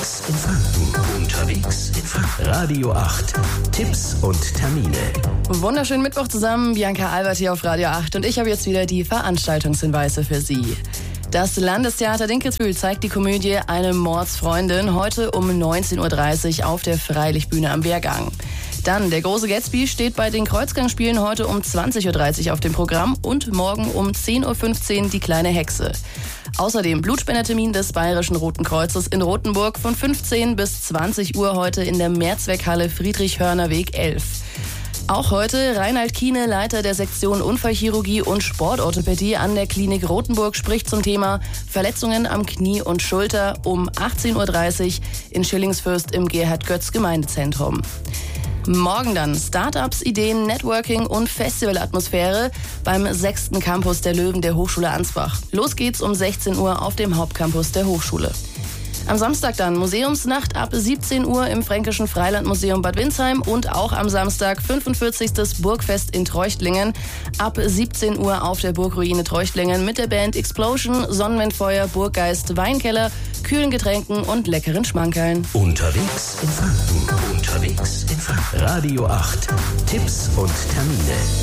Unterwegs in Franken. Unterwegs in Franken. Radio 8. Tipps und Termine. Wunderschönen Mittwoch zusammen. Bianca Albert hier auf Radio 8 und ich habe jetzt wieder die Veranstaltungshinweise für Sie. Das Landestheater Dinkelsbühl zeigt die Komödie Eine Mordsfreundin heute um 19.30 Uhr auf der Freilichtbühne am Wehrgang. Dann der große Gatsby steht bei den Kreuzgangspielen heute um 20.30 Uhr auf dem Programm und morgen um 10.15 Uhr die kleine Hexe. Außerdem Blutspendertermin des Bayerischen Roten Kreuzes in Rothenburg von 15 bis 20 Uhr heute in der Mehrzweckhalle Friedrich-Hörner-Weg 11. Auch heute Reinhard Kiene, Leiter der Sektion Unfallchirurgie und Sportorthopädie an der Klinik Rothenburg, spricht zum Thema Verletzungen am Knie und Schulter um 18.30 Uhr in Schillingsfürst im Gerhard-Götz-Gemeindezentrum. Morgen dann Startups, Ideen, Networking und Festivalatmosphäre beim 6. Campus der Löwen der Hochschule Ansbach. Los geht's um 16 Uhr auf dem Hauptcampus der Hochschule. Am Samstag dann Museumsnacht ab 17 Uhr im Fränkischen Freilandmuseum Bad Windsheim und auch am Samstag 45. Burgfest in Treuchtlingen ab 17 Uhr auf der Burgruine Treuchtlingen mit der Band Explosion, Sonnenwindfeuer, Burggeist, Weinkeller, kühlen Getränken und leckeren Schmankerln. Unterwegs in Franken. Unterwegs in Franken. Radio 8. Tipps und Termine.